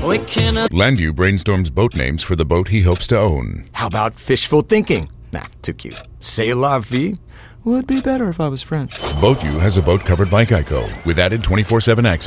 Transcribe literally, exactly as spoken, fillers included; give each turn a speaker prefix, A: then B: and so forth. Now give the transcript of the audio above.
A: We can, uh...
B: Landu brainstorms boat names for the boat he hopes to own.
C: How about fishful thinking? Nah, too cute. C'est la vie? Would be better if I was French.
B: Boat U has a boat covered by Geico with added twenty-four seven access.